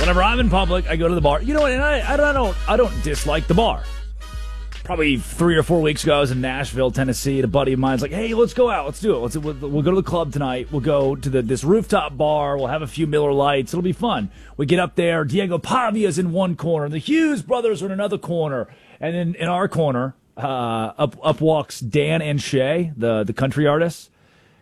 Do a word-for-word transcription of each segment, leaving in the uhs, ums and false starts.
Whenever I'm in public, I go to the bar. You know what? And I, I don't, I don't dislike the bar. Probably three or four weeks ago, I was in Nashville, Tennessee, and a buddy of mine's like, "Hey, let's go out. Let's do it. Let's we'll, we'll go to the club tonight. We'll go to the this rooftop bar. We'll have a few Miller Lights. It'll be fun." We get up there. Diego Pavia's in one corner. The Hughes brothers are in another corner, and then in our corner, uh, up up walks Dan and Shay, the the country artists.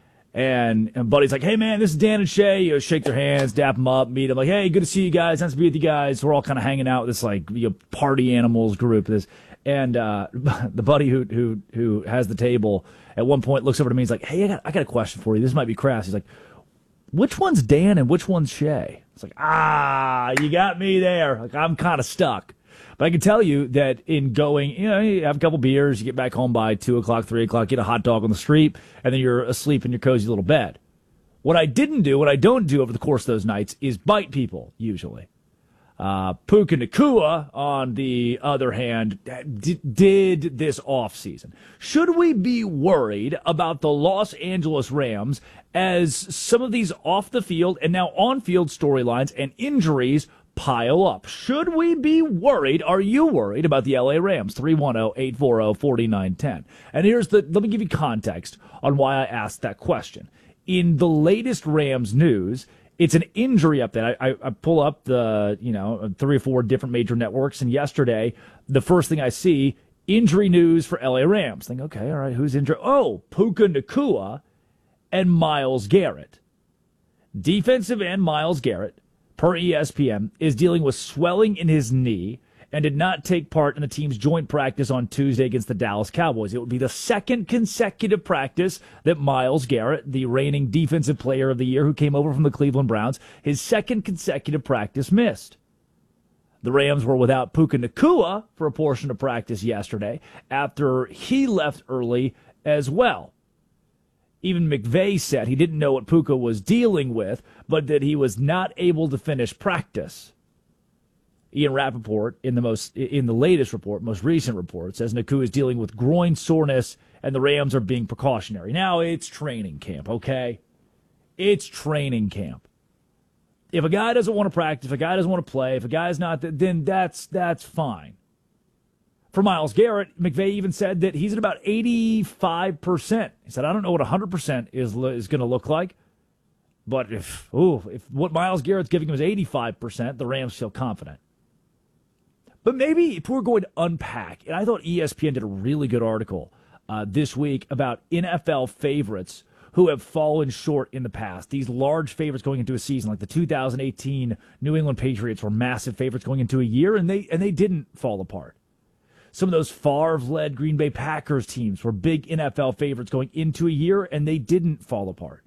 And, and buddy's like, "Hey, man, this is Dan and Shay." You know, shake their hands, dap them up, meet them. Like, "Hey, good to see you guys. Nice to be with you guys." We're all kind of hanging out with this, like, you know, party animals group. This And uh, the buddy who who who has the table at one point looks over to me. He's like, "Hey, I got, I got a question for you. This might be crass." He's like, "Which one's Dan and which one's Shay?" It's like, ah, you got me there. Like, I'm kind of stuck. But I can tell you that in going, you know, you have a couple beers, you get back home by two o'clock, three o'clock, get a hot dog on the street, and then you're asleep in your cozy little bed. What I didn't do, what I don't do over the course of those nights is bite people, usually. Uh, Puka Nacua, on the other hand, d- did this offseason. Should we be worried about the Los Angeles Rams as some of these off-the-field and now on-field storylines and injuries pile up? Should we be worried? Are you worried about the L A Rams? three one zero, eight four zero, four nine one zero. And here's the, let me give you context on why I asked that question. In the latest Rams news, it's an injury update. I, I, I pull up the, you know, three or four different major networks, and yesterday, the first thing I see, injury news for L A Rams. Think, okay, all right, who's injured? Oh, Puka Nacua and Myles Garrett. Defensive end Myles Garrett, per E S P N, is dealing with swelling in his knee and did not take part in the team's joint practice on Tuesday against the Dallas Cowboys. It would be the second consecutive practice that Myles Garrett, the reigning defensive player of the year who came over from the Cleveland Browns, his second consecutive practice missed. The Rams were without Puka Nacua for a portion of practice yesterday after he left early as well. Even McVay said he didn't know what Puka was dealing with, but that he was not able to finish practice. Ian Rappaport, in the most in the latest report, most recent report, says Nacua is dealing with groin soreness, and the Rams are being precautionary. Now, it's training camp, okay? It's training camp. If a guy doesn't want to practice, if a guy doesn't want to play, if a guy's not, then that's that's fine. For Myles Garrett, McVay even said that he's at about eighty-five percent. He said, "I don't know what one hundred percent is is going to look like, but if ooh, if what Myles Garrett's giving him is eighty-five percent, the Rams feel confident." But maybe if we're going to unpack, and I thought E S P N did a really good article uh, this week about N F L favorites who have fallen short in the past. These large favorites going into a season, like the two thousand eighteen New England Patriots were massive favorites going into a year, and they and they didn't fall apart. Some of those Favre-led Green Bay Packers teams were big N F L favorites going into a year, and they didn't fall apart.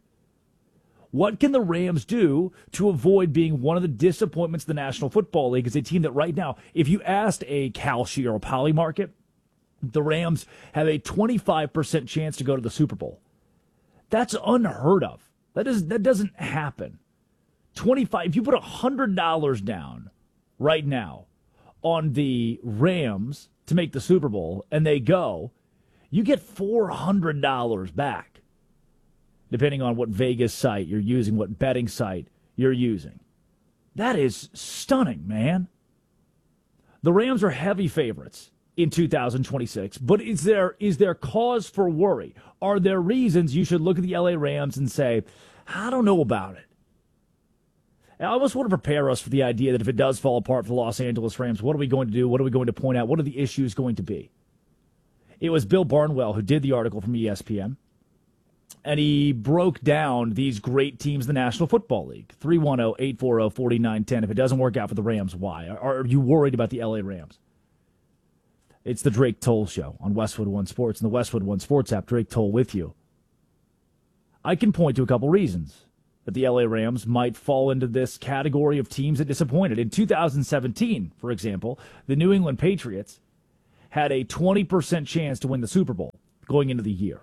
What can the Rams do to avoid being one of the disappointments of the National Football League as a team that right now, if you asked a Kalshi or a Polymarket, the Rams have a twenty-five percent chance to go to the Super Bowl. That's unheard of. That, is, that doesn't happen. twenty-five, if you put one hundred dollars down right now on the Rams to make the Super Bowl, and they go, you get four hundred dollars back, depending on what Vegas site you're using, what betting site you're using. That is stunning, man. The Rams are heavy favorites in two thousand twenty-six, but is there is there cause for worry? Are there reasons you should look at the L A Rams and say, I don't know about it? I almost want to prepare us for the idea that if it does fall apart for the Los Angeles Rams, what are we going to do? What are we going to point out? What are the issues going to be? It was Bill Barnwell who did the article from E S P N, and he broke down these great teams in the National Football League. three one zero, eight four zero, four nine one zero. If it doesn't work out for the Rams, why? Are you worried about the L A Rams? It's the Drake Toll Show on Westwood One Sports and the Westwood One Sports app. Drake Toll with you. I can point to a couple reasons that the L A Rams might fall into this category of teams that disappointed. In two thousand seventeen, for example, the New England Patriots had a twenty percent chance to win the Super Bowl going into the year.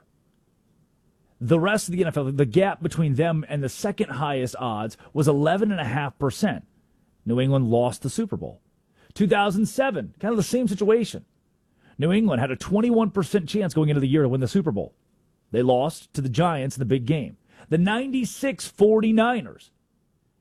The rest of the N F L, the gap between them and the second highest odds was eleven point five percent. New England lost the Super Bowl. two thousand seven, kind of the same situation. New England had a twenty-one percent chance going into the year to win the Super Bowl. They lost to the Giants in the big game. The ninety-six 49ers,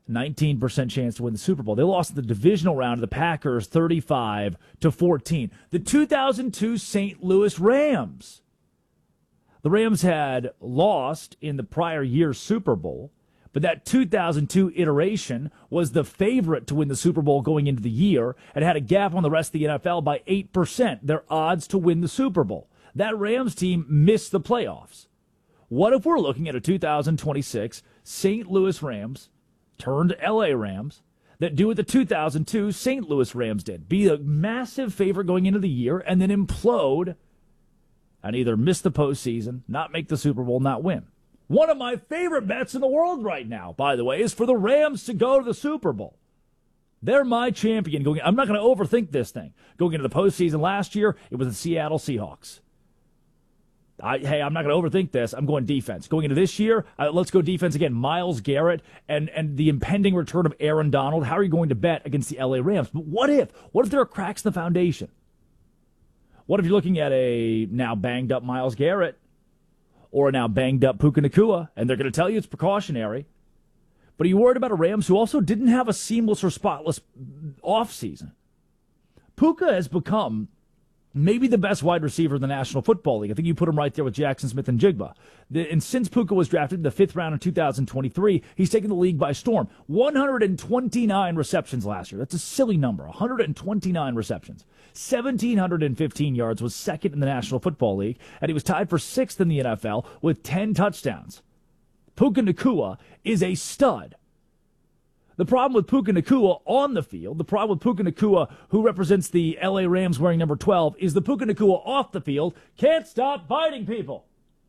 nineteen percent chance to win the Super Bowl. They lost the divisional round to the Packers thirty-five to fourteen. The two thousand two Saint Louis Rams. The Rams had lost in the prior year's Super Bowl, but that two thousand two iteration was the favorite to win the Super Bowl going into the year and had a gap on the rest of the N F L by eight percent, their odds to win the Super Bowl. That Rams team missed the playoffs. What if we're looking at a two thousand twenty-six Saint Louis Rams turned L A Rams that do what the two thousand two Saint Louis Rams did? Be a massive favorite going into the year and then implode and either miss the postseason, not make the Super Bowl, not win. One of my favorite bets in the world right now, by the way, is for the Rams to go to the Super Bowl. They're my champion. Going, I'm not going to overthink this thing. Going into the postseason last year, it was the Seattle Seahawks. I, hey, I'm not going to overthink this. I'm going defense. Going into this year, uh, let's go defense again. Myles Garrett and, and the impending return of Aaron Donald. How are you going to bet against the L A Rams? But what if? What if there are cracks in the foundation? What if you're looking at a now banged up Myles Garrett or a now banged up Puka Nacua, and they're going to tell you it's precautionary? But are you worried about a Rams who also didn't have a seamless or spotless offseason? Puka has become maybe the best wide receiver in the National Football League. I think you put him right there with Jackson Smith and Jigba. The, and since Puka was drafted in the fifth round in two thousand twenty-three, he's taken the league by storm. one hundred twenty-nine receptions last year. That's a silly number. one hundred twenty-nine receptions. one thousand seven hundred fifteen yards, was second in the National Football League, and he was tied for sixth in the N F L with ten touchdowns. Puka Nacua is a stud. The problem with Puka Nacua on the field, the problem with Puka Nacua, who represents the L A Rams wearing number twelve, is the Puka Nacua off the field can't stop biting people.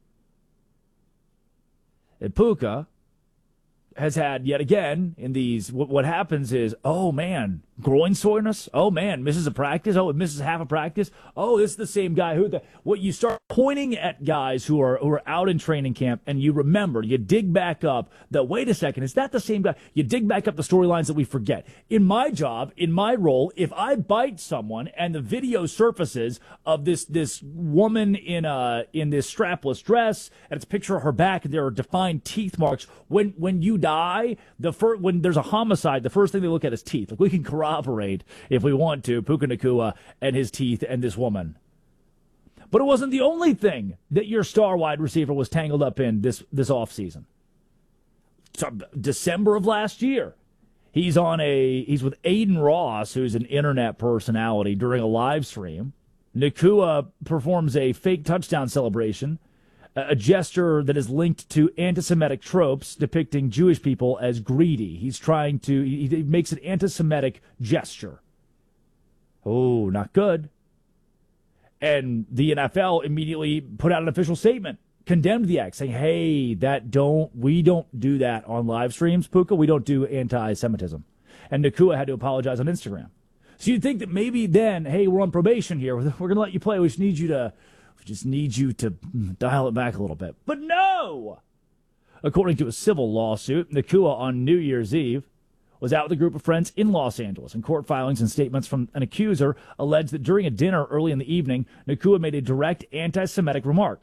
And Puka has had, yet again, in these, what, what happens is, oh man, groin soreness. Oh man, misses a practice. Oh, it misses half a practice. Oh, this is the same guy who, the, what you start pointing at guys who are who are out in training camp, and you remember, you dig back up that, wait a second, is that the same guy? You dig back up the storylines that we forget. In my job, in my role, if I bite someone and the video surfaces of this this woman in a in this strapless dress, and it's a picture of her back, and there are defined teeth marks, when when you die, the first, when there's a homicide, the first thing they look at is teeth. Like, we can corroborate, if we want to, Puka Nacua and his teeth and this woman. But it wasn't the only thing that your star wide receiver was tangled up in this, this offseason. So, December of last year, he's on a he's with Aiden Ross, who's an internet personality, during a live stream. Nacua performs a fake touchdown celebration, a gesture that is linked to anti-Semitic tropes depicting Jewish people as greedy. He's trying to, he makes an anti-Semitic gesture. Oh, not good. And the N F L immediately put out an official statement, condemned the act, saying, hey, that don't, we don't do that on live streams, Puka. We don't do anti-Semitism. And Nacua had to apologize on Instagram. So you'd think that maybe then, hey, we're on probation here. We're going to let you play. We just need you to, we just need you to dial it back a little bit. But no! According to a civil lawsuit, Nacua on New Year's Eve was out with a group of friends in Los Angeles, and court filings and statements from an accuser alleged that during a dinner early in the evening, Nacua made a direct anti-Semitic remark,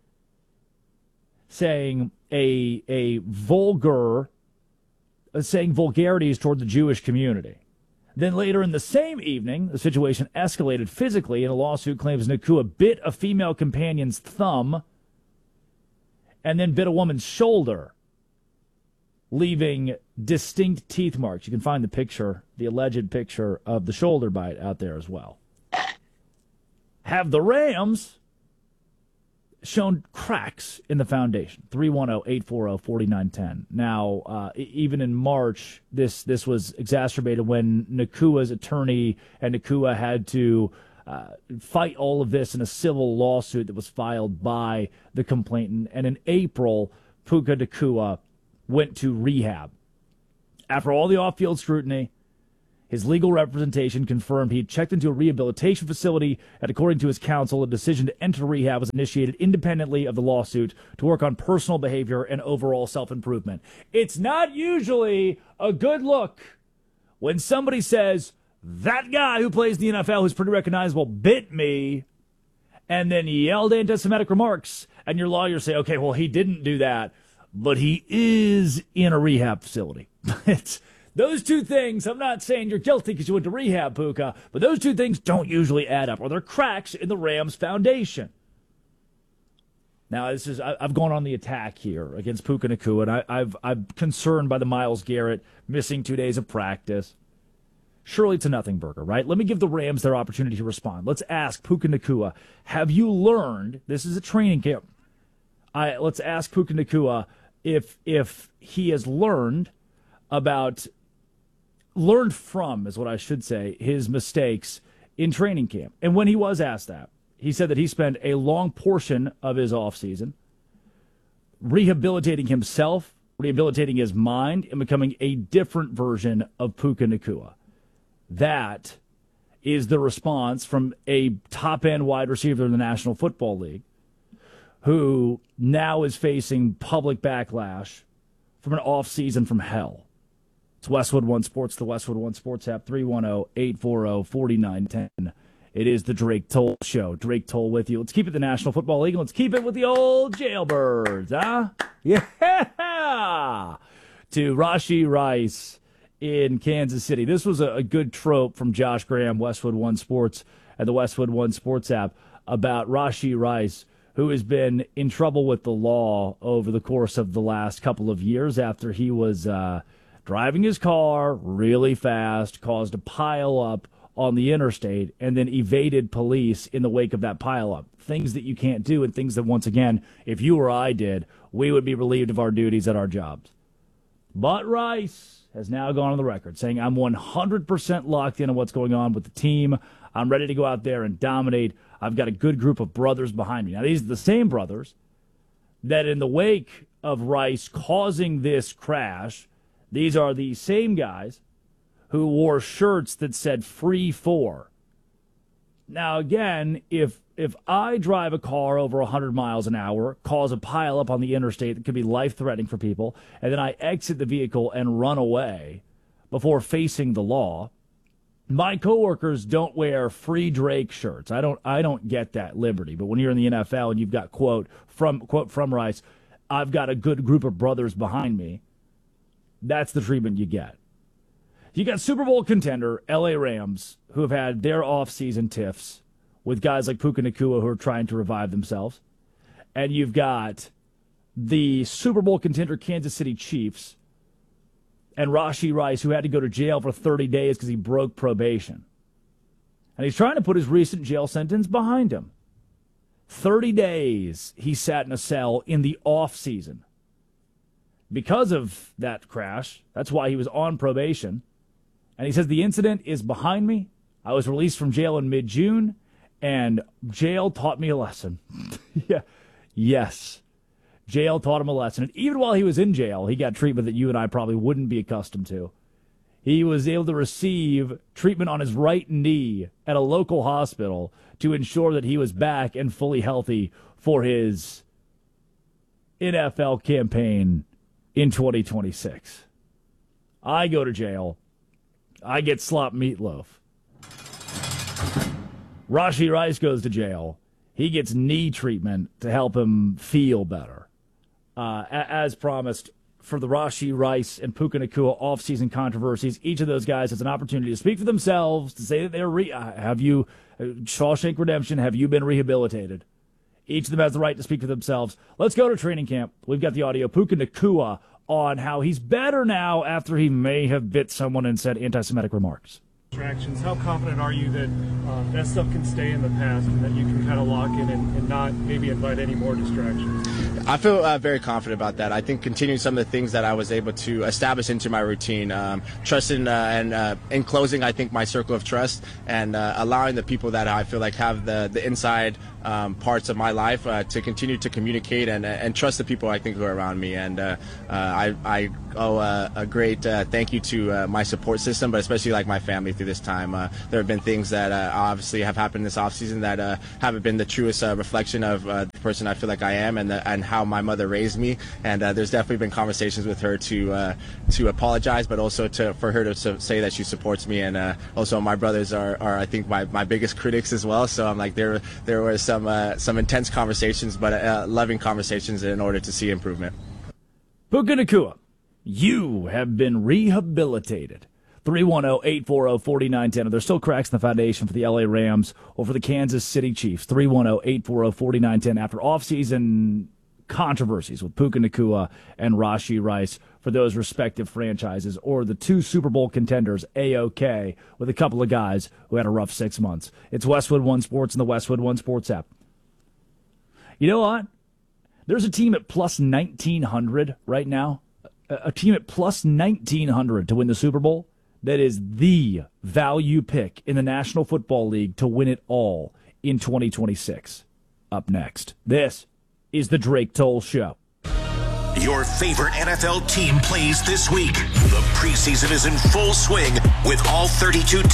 saying a a vulgar, uh, saying vulgarities toward the Jewish community. Then later in the same evening, the situation escalated physically, and a lawsuit claims Nacua bit a female companion's thumb and then bit a woman's shoulder, leaving distinct teeth marks. You can find the picture, the alleged picture of the shoulder bite out there as well. Have the Rams shown cracks in the foundation? three one zero, eight four zero, four nine one zero. Now, uh, even in March, this this was exacerbated when Nacua's attorney and Nacua had to uh, fight all of this in a civil lawsuit that was filed by the complainant. And in April, Puka Nacua went to rehab. After all the off-field scrutiny, his legal representation confirmed he had checked into a rehabilitation facility, and according to his counsel, a decision to enter rehab was initiated independently of the lawsuit to work on personal behavior and overall self-improvement. It's not usually a good look when somebody says, that guy who plays in the N F L, who's pretty recognizable, bit me, and then yelled anti-Semitic remarks, and your lawyers say, okay, well, he didn't do that. but he is in a rehab facility. It's those two things. I'm not saying you're guilty because you went to rehab, Puka, but those two things don't usually add up, or they're cracks in the Rams foundation. Now, this is I, I've gone on the attack here against Puka Nacua, and I, I've I'm concerned by the Myles Garrett missing two days of practice. Surely it's a nothing burger, right? Let me give the Rams their opportunity to respond. Let's ask Puka Nacua, have you learned, this is a training camp, I, let's ask Puka Nacua if if he has learned about, learned from, is what I should say, his mistakes in training camp. And when he was asked that, he said that he spent a long portion of his offseason rehabilitating himself, rehabilitating his mind, and becoming a different version of Puka Nacua. That is the response from a top-end wide receiver in the National Football League who now is facing public backlash from an offseason from hell. It's Westwood One Sports, the Westwood One Sports app, three one zero, eight four zero, four nine one zero. It is the Drake Toll Show. Drake Toll with you. Let's keep it the National Football League. Let's keep it with the old jailbirds, huh? Yeah! To Rashee Rice in Kansas City. This was a, a good trope from Josh Graham, Westwood One Sports, and the Westwood One Sports app about Rashee Rice, who has been in trouble with the law over the course of the last couple of years after he was uh, driving his car really fast, caused a pileup on the interstate, and then evaded police in the wake of that pileup. Things that you can't do, and things that, once again, if you or I did, we would be relieved of our duties at our jobs. But Rice has now gone on the record saying, I'm one hundred percent locked in on what's going on with the team. I'm ready to go out there and dominate. I've got a good group of brothers behind me. Now, these are the same brothers that in the wake of Rice causing this crash, these are the same guys who wore shirts that said free for. Now, again, if if I drive a car over one hundred miles an hour, cause a pileup on the interstate that could be life-threatening for people, and then I exit the vehicle and run away before facing the law, my coworkers don't wear free Drake shirts. I don't I don't get that liberty. But when you're in the N F L and you've got, quote, from quote from Rice, I've got a good group of brothers behind me, that's the treatment you get. You got Super Bowl contender L A Rams, who have had their offseason tiffs with guys like Puka Nacua who are trying to revive themselves. And you've got the Super Bowl contender Kansas City Chiefs and Rashee Rice, who had to go to jail for thirty days because he broke probation. And he's trying to put his recent jail sentence behind him. thirty days he sat in a cell in the offseason. Because of that crash, that's why he was on probation. And he says, the incident is behind me. I was released from jail in mid-June, and jail taught me a lesson. Yeah, yes. Jail taught him a lesson. And even while he was in jail, he got treatment that you and I probably wouldn't be accustomed to. He was able to receive treatment on his right knee at a local hospital to ensure that he was back and fully healthy for his N F L campaign in twenty twenty-six. I go to jail. I get slop meatloaf. Rashee Rice goes to jail. He gets knee treatment to help him feel better. Uh, as promised, for the Rashee Rice and Puka Nacua offseason controversies, each of those guys has an opportunity to speak for themselves, to say that they're re- have you, uh, Shawshank Redemption, have you been rehabilitated? Each of them has the right to speak for themselves. Let's go to training camp. We've got the audio. Puka Nacua on how he's better now after he may have bit someone and said anti-Semitic remarks. Distractions. How confident are you that um, that stuff can stay in the past and that you can kind of lock in and, and not maybe invite any more distractions? I feel uh, very confident about that. I think continuing some of the things that I was able to establish into my routine, um, trusting uh, and uh, in closing, I think my circle of trust and uh, allowing the people that I feel like have the the inside um, parts of my life uh, to continue to communicate and and trust the people I think who are around me. And uh, uh, I I owe a, a great uh, thank you to uh, my support system, but especially like my family through this time. Uh, there have been things that uh, obviously have happened this offseason that uh, haven't been the truest uh, reflection of uh, the person I feel like I am and the, and how my mother raised me. And uh, there's definitely been conversations with her to uh, to apologize, but also to for her to say that she supports me. And uh, also my brothers are, are I think my, my biggest critics as well. So I'm like there there were some uh, some intense conversations, but uh, loving conversations in order to see improvement. Puka Nacua, you have been rehabilitated. three one zero, eight four zero, four nine one zero. Are there still cracks in the foundation for the L A Rams or for the Kansas City Chiefs? three one zero, eight four zero, four nine one zero after offseason controversies with Puka Nacua and Rashee Rice for those respective franchises, or the two Super Bowl contenders, A-OK, with a couple of guys who had a rough six months. It's Westwood One Sports and the Westwood One Sports app. You know what? There's a team at plus nineteen hundred right now, a team at plus nineteen hundred to win the Super Bowl. That is the value pick in the National Football League to win it all in twenty twenty-six. Up next, this is the Drake Toll Show. Your favorite N F L team plays this week. The preseason is in full swing with all thirty-two